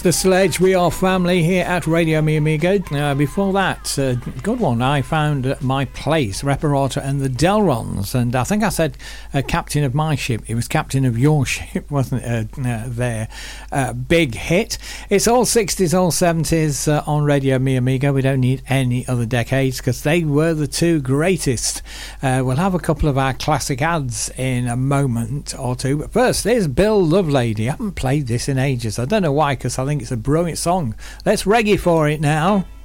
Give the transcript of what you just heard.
The Sledge, we are family here at Radio Mi Amigo. Before that, good one, I found My Place, Reparata and the Delrons, and I think I said captain of my ship. It was captain of your ship, wasn't it? Their big hit. It's all 60s, all 70s on Radio Mi Amigo. We don't need any other decades because they were the two greatest. We'll have a couple of our classic ads in a moment or two, but first, there's Bill Lovelady. I haven't played this in ages. I don't know why, because I think it's a brilliant song. Let's reggae for it now.